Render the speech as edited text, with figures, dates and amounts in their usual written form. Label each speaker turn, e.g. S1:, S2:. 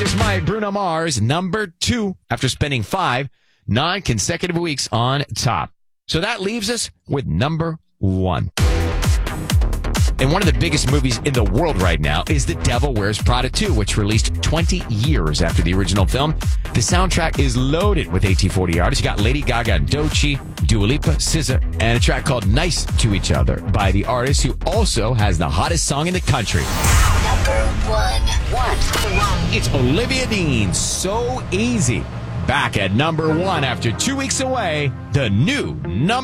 S1: Dangerous Might, Bruno Mars, number 2 after spending 9 consecutive weeks on top. So that leaves us with number 1. And one of the biggest movies in the world right now is The Devil Wears Prada 2, which released 20 years after the original film. The soundtrack is loaded with AT40 artists. You got Lady Gaga and Doechii, Dua Lipa, SZA, and a track called Nice to Each Other by the artist who also has the hottest song in the country.
S2: Number 1.
S1: It's Olivia Dean, So Easy. Back at number 1 after 2 weeks away, the new number